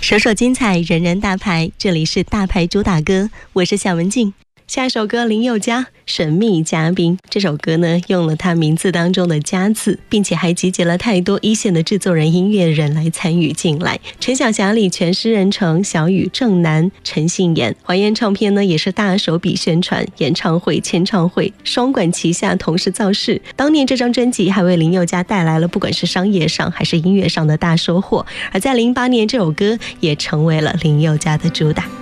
首首精彩，人人大牌，这里是大牌主打歌，我是夏文静。下一首歌林宥嘉《神秘嘉宾》，这首歌呢用了他名字当中的嘉字，并且还集结了太多一线的制作人、音乐人来参与进来。陈小霞、李全、施仁成、小雨、郑楠、陈信妍。华研唱片呢也是大手笔宣传、演唱会、签唱会双管齐下，同时造势。当年这张专辑还为林宥嘉带来了不管是商业上还是音乐上的大收获，而在08年这首歌也成为了林宥嘉的主打。